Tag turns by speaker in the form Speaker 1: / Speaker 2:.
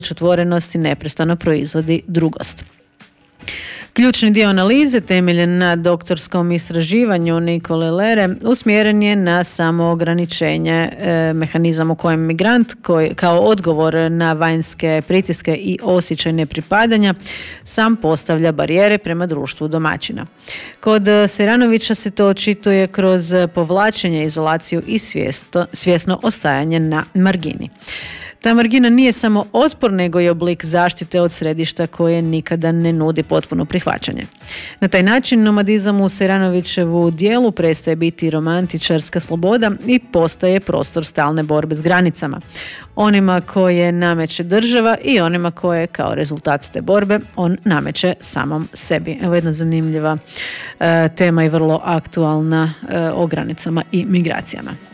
Speaker 1: otvorenosti neprestano proizvodi drugost. Ključni dio analize temeljen na doktorskom istraživanju Nikole Lere usmjeren je na samoograničenje, mehanizam u kojem migrant koji kao odgovor na vanjske pritiske i osjećaj nepripadanja sam postavlja barijere prema društvu domaćina. Kod Sejranovića se to očituje kroz povlačenje, izolaciju i svjesno ostajanje na margini. Ta margina nije samo otpor, nego i oblik zaštite od središta koje nikada ne nudi potpuno prihvaćanje. Na taj način nomadizam u Sejranovićevu dijelu prestaje biti romantičarska sloboda i postaje prostor stalne borbe s granicama. Onima koje nameće država i onima koje kao rezultat te borbe on nameće samom sebi. Evo jedna zanimljiva tema i vrlo aktualna o granicama i migracijama.